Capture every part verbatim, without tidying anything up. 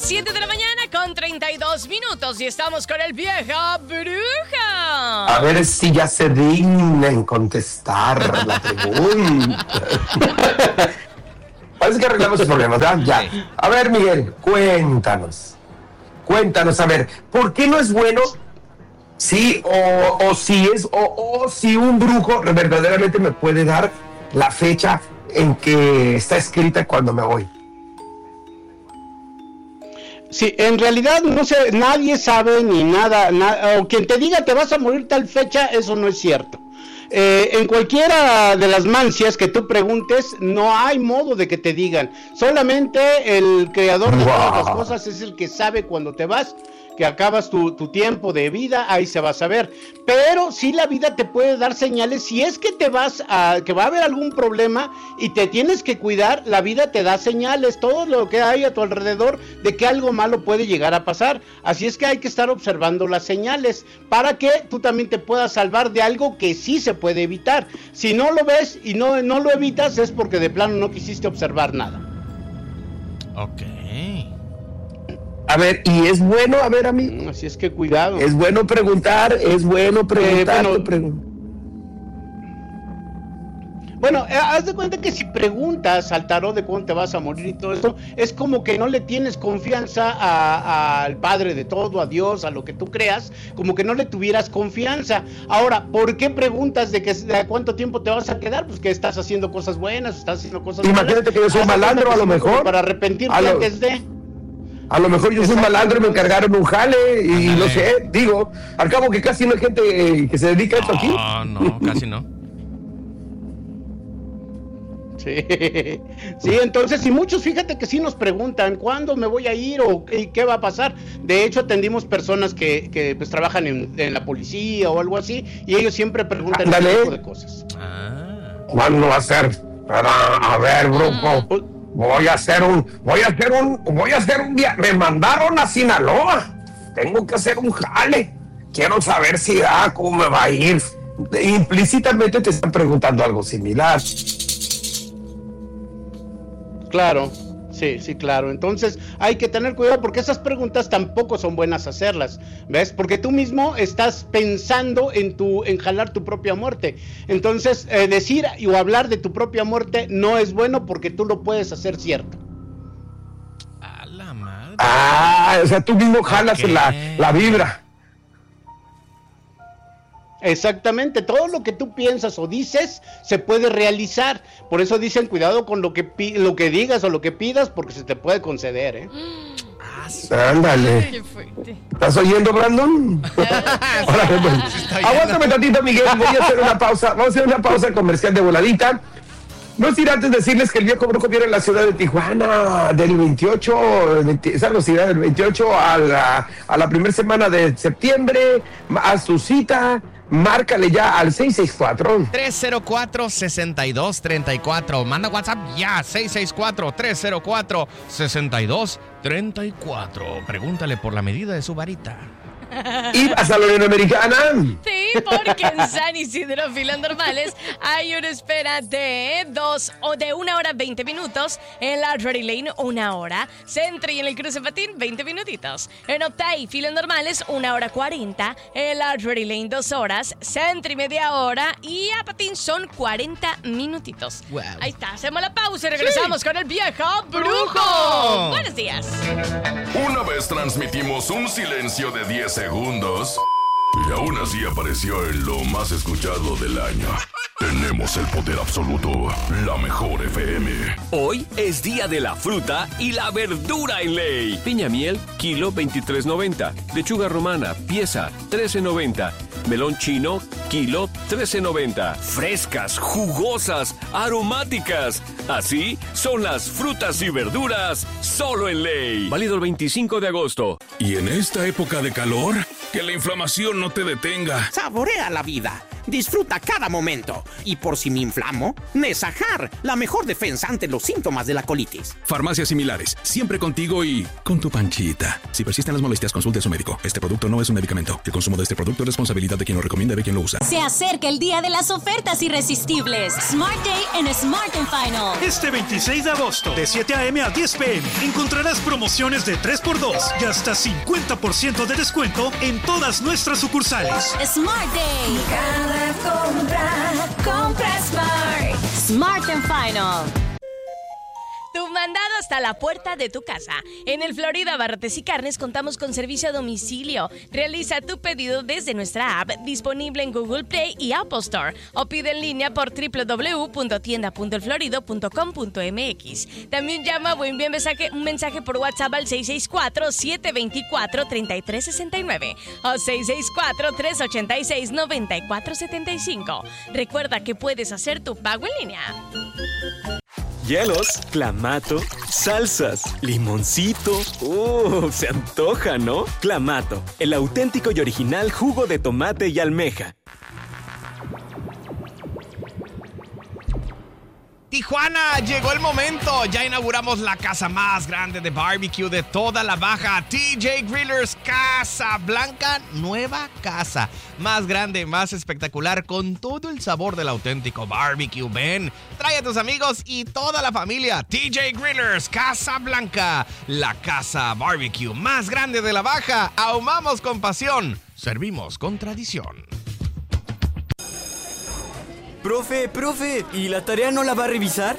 siete de la mañana con treinta y dos minutos y estamos con el Vieja Bruja. A ver si ya se dignen contestar la pregunta. Parece que arreglamos el problema, ¿verdad? Ya. A ver, Miguel, cuéntanos. Cuéntanos, a ver, ¿por qué no es bueno sí o, o si es o, o si un brujo verdaderamente me puede dar la fecha en que está escrita cuando me voy? Sí, en realidad no sé, nadie sabe ni nada, na, o quien te diga te vas a morir tal fecha, eso no es cierto. Eh, en cualquiera de las mancias que tú preguntes, no hay modo de que te digan. Solamente el creador de wow. todas las cosas es el que sabe cuando te vas, que acabas tu, tu tiempo de vida, ahí se va a saber. Pero sí la vida te puede dar señales, si es que te vas a, que va a haber algún problema y te tienes que cuidar, la vida te da señales, todo lo que hay a tu alrededor de que algo malo puede llegar a pasar. Así es que hay que estar observando las señales para que tú también te puedas salvar de algo que sí se puede evitar. Si no lo ves y no, no lo evitas es porque de plano no quisiste observar nada. Ok. A ver, y es bueno, a ver, a mí. Así es que cuidado. Es bueno preguntar, es bueno preguntar. Eh, bueno, pregun- bueno eh, haz de cuenta que si preguntas al tarot de cuándo te vas a morir y todo eso, es como que no le tienes confianza a, a, al Padre de todo, a Dios, a lo que tú creas, como que no le tuvieras confianza. Ahora, ¿por qué preguntas de que de cuánto tiempo te vas a quedar? Pues que estás haciendo cosas buenas, estás haciendo cosas malas. Imagínate que yo soy malandro, a lo mejor. Para arrepentirte a lo... antes de... A lo mejor yo soy un malandro y me encargaron un jale y no sé, digo, al cabo que casi no hay gente que se dedica a esto aquí. No, no, casi no. Sí, sí, entonces, y muchos, fíjate que sí nos preguntan, ¿cuándo me voy a ir o qué va a pasar? De hecho, atendimos personas que, que pues trabajan en, en la policía o algo así, y ellos siempre preguntan ese tipo de cosas. Ah. ¿Cuándo va a ser? A ver, brujo. Ah. Voy a hacer un, voy a hacer un, voy a hacer un día. Me mandaron a Sinaloa. Tengo que hacer un jale. Quiero saber si ah, cómo me va a ir. Implícitamente te están preguntando algo similar. Claro, sí, sí, claro. Entonces hay que tener cuidado porque esas preguntas tampoco son buenas hacerlas, ¿ves? Porque tú mismo estás pensando en tu, en jalar tu propia muerte. Entonces eh, decir o hablar de tu propia muerte no es bueno porque tú lo puedes hacer cierto. A la madre. Ah, o sea, tú mismo jalas okay. la, la vibra. Exactamente, todo lo que tú piensas o dices se puede realizar. Por eso dicen cuidado con lo que pi- lo que digas o lo que pidas porque se te puede conceder, ¿eh? Ándale. Qué fuerte. ¿Estás oyendo, Brandon? Órale, pues. Aguántame tantito, Miguel. Voy a hacer una pausa. Vamos a hacer una pausa comercial de voladita. No sin antes decirles que el viejo brujo viene en la ciudad de Tijuana del veintiocho, esa es la ciudad del veintiocho a la, a la primera semana de septiembre, a su cita. Márcale ya al seis seis cuatro tres cero cuatro, seis dos tres cuatro. Manda WhatsApp ya, seis seis cuatro, tres cero cuatro, seis dos tres cuatro. Pregúntale por la medida de su varita. ¿Ibas a la Unión Americana? Sí, porque en San Isidro Filonormales hay una espera de dos o de una hora veinte minutos. En la Drury Lane, una hora. Centro y en el Cruce Patín, veinte minutitos. En Otay, Filonormales, una hora cuarenta. En la Drury Lane, dos horas. Centro y media hora. Y a Patín son cuarenta minutitos. Wow. Ahí está, hacemos la pausa y regresamos sí. con el Viejo Brujo. Buenos días. Una vez transmitimos un silencio de diez segundos y aún así apareció en lo más escuchado del año. Tenemos el poder absoluto, la mejor F M. Hoy es día de la fruta y la verdura en ley. Piña miel, kilo veintitrés noventa. Lechuga romana, pieza trece noventa. Melón chino, kilo trece noventa. Frescas, jugosas, aromáticas. Así son las frutas y verduras solo en ley. Válido el veinticinco de agosto. Y en esta época de calor, que la inflamación no te detenga. Saborea la vida. Disfruta cada momento. Y por si me inflamo, Nesajar, la mejor defensa ante los síntomas de la colitis. Farmacias similares, siempre contigo y con tu Panchita. Si persisten las molestias, consulte a su médico. Este producto no es un medicamento. El consumo de este producto es responsabilidad de quien lo recomienda y de quien lo usa. Se acerca el día de las ofertas irresistibles. Smart Day en Smart and Final. Este veintiséis de agosto, de siete a eme a diez pe eme, encontrarás promociones de tres por dos y hasta cincuenta por ciento de descuento en todas nuestras sucursales. Smart Day. Cada compra, compra Smart. Smart and Final. Tu mandado hasta la puerta de tu casa. En el Florida Barrotes y Carnes contamos con servicio a domicilio. Realiza tu pedido desde nuestra app, disponible en Google Play y Apple Store, o pide en línea por doble u doble u doble u punto tienda punto el florido punto com punto eme equis. También llama o envía un mensaje, un mensaje por WhatsApp al seis seis cuatro, siete dos cuatro, tres tres seis nueve o seis seis cuatro, tres ocho seis, nueve cuatro siete cinco. Recuerda que puedes hacer tu pago en línea. Hielos, clamato, salsas, limoncito. ¡Uh! Se antoja, ¿no? Clamato, el auténtico y original jugo de tomate y almeja. Tijuana, llegó el momento. Ya inauguramos la casa más grande de barbecue de toda la Baja. T J Grillers Casablanca, nueva casa. Más grande, más espectacular, con todo el sabor del auténtico barbecue. Ven, trae a tus amigos y toda la familia. T J Grillers Casablanca, la casa barbecue más grande de la Baja. Ahumamos con pasión, servimos con tradición. Profe, profe, ¿y la tarea no la va a revisar?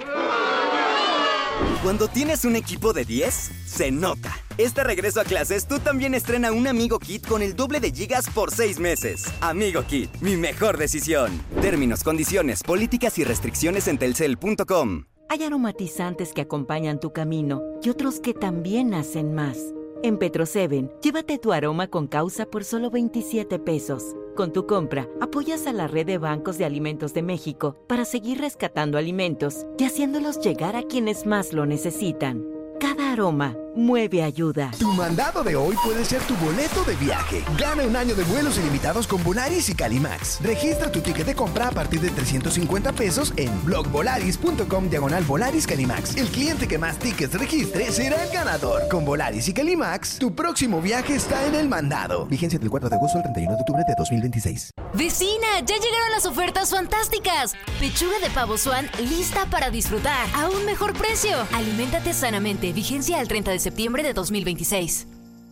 Cuando tienes un equipo de diez, se nota. Este regreso a clases, tú también estrena un Amigo Kit con el doble de gigas por seis meses. Amigo Kit, mi mejor decisión. Términos, condiciones, políticas y restricciones en telcel punto com. Hay aromatizantes que acompañan tu camino y otros que también hacen más. En Petro siete, llévate tu aroma con causa por solo veintisiete pesos. Con tu compra, apoyas a la red de bancos de alimentos de México para seguir rescatando alimentos y haciéndolos llegar a quienes más lo necesitan. Cada aroma mueve ayuda. Tu mandado de hoy puede ser tu boleto de viaje. Gana un año de vuelos ilimitados con Volaris y Calimax. Registra tu ticket de compra a partir de trescientos cincuenta pesos en blogvolaris punto com diagonal Volaris Calimax. El cliente que más tickets registre será el ganador. Con Volaris y Calimax, tu próximo viaje está en el mandado. Vigencia del cuatro de agosto al treinta y uno de octubre de dos mil veintiséis. Vecina, ya llegaron las ofertas fantásticas. Pechuga de pavo Swan lista para disfrutar a un mejor precio. Aliméntate sanamente. Vigencia al treinta de septiembre de dos mil veintiséis.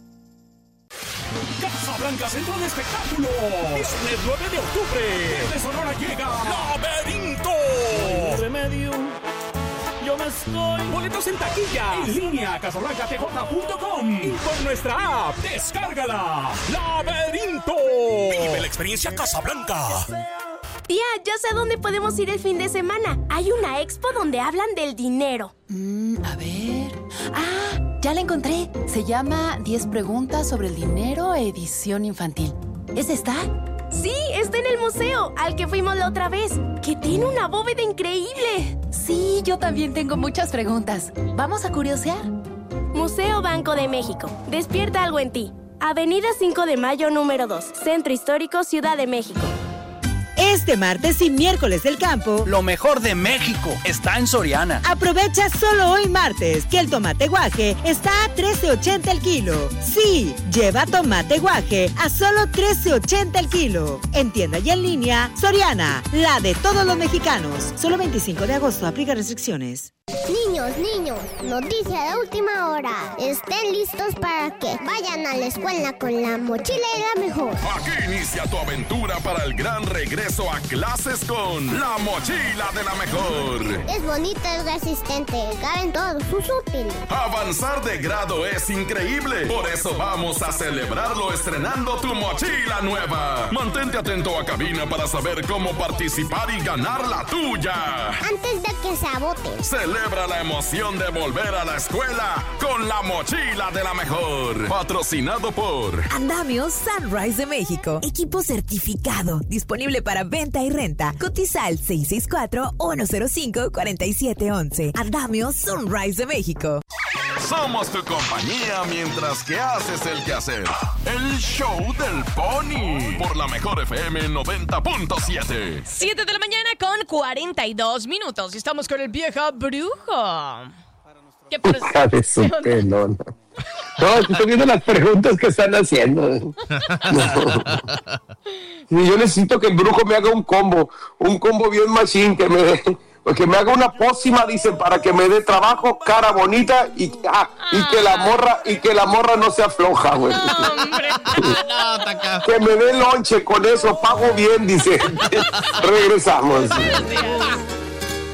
Casablanca Centro de Espectáculos. Viernes nueve de octubre. Desde Sonora llega Laberinto. No remedio. Yo me estoy. Boletos en taquilla. En línea, casablanca t j punto com. Y por nuestra app. Descárgala. Laberinto. Vive la experiencia Casablanca. Tía, ya sé dónde podemos ir el fin de semana. Hay una expo donde hablan del dinero. Mm, a ver... ¡Ah! Ya la encontré. Se llama diez preguntas sobre el dinero, edición infantil. ¿Es esta? Sí, está en el museo, al que fuimos la otra vez, que tiene una bóveda increíble. Sí, yo también tengo muchas preguntas. ¿Vamos a curiosear? Museo Banco de México. Despierta algo en ti. Avenida cinco de mayo, número dos. Centro Histórico, Ciudad de México. Este martes y miércoles del campo, lo mejor de México está en Soriana. Aprovecha solo hoy martes que el tomate guaje está a trece ochenta el kilo. Sí, lleva tomate guaje a solo trece ochenta el kilo. En tienda y en línea, Soriana, la de todos los mexicanos. Solo veinticinco de agosto, aplica restricciones. Niños, niños, noticia de última hora. Estén listos para que vayan a la escuela con la mochila y la mejor. Aquí inicia tu aventura para el gran regreso a clases con la mochila de la mejor. Es bonita, es resistente, caben todos sus útiles. Avanzar de grado es increíble. Por eso vamos a celebrarlo estrenando tu mochila nueva. Mantente atento a cabina para saber cómo participar y ganar la tuya. Antes de que se agote. Celebra la emoción de volver a la escuela con la mochila de la mejor. Patrocinado por Andamio Sunrise de México. Equipo certificado. Disponible para venta y renta. Cotiza al seis seis cuatro, uno cero cinco, cuatro siete uno uno. Andamio Sunrise de México. somos tu compañía mientras que haces el quehacer. El show del Pony por la mejor F M noventa punto siete. siete de la mañana con cuarenta y dos minutos. Y estamos con el viejo brujo. ¿Qué pasa? Hija de su pelona. No, estoy viendo las preguntas que están haciendo. No. Yo necesito que el brujo me haga un combo, un combo bien machín, que me dé, que me haga una pócima, dicen, para que me dé trabajo, cara bonita y, ah, y que la morra y que la morra no se afloja, güey. No, hombre. No, que me dé lonche, con eso pago bien, dice. Regresamos. Buenos días.